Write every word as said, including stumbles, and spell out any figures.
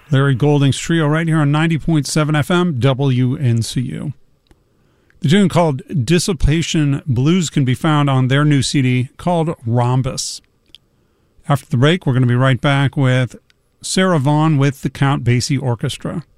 Larry Golding's Trio right here on ninety point seven F M W N C U. The tune called Dissipation Blues can be found on their new C D called Rhombus. After the break, we're going to be right back with Sarah Vaughan with the Count Basie Orchestra.